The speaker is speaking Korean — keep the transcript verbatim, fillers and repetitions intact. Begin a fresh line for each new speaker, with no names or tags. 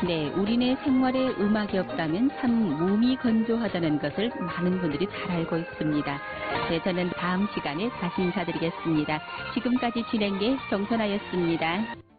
네, 우리네 생활에 음악이 없다면 참 몸이 건조하다는 것을 많은 분들이 잘 알고 있습니다. 네, 저는 다음 시간에 다시 인사드리겠습니다. 지금까지 진행의 정선아였습니다.